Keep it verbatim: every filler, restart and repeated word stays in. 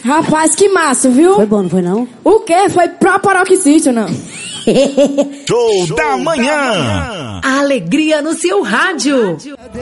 Rapaz, que massa, viu? Foi bom, não foi não? O quê? Foi pro paroxício, não? Show da manhã. A alegria no seu rádio.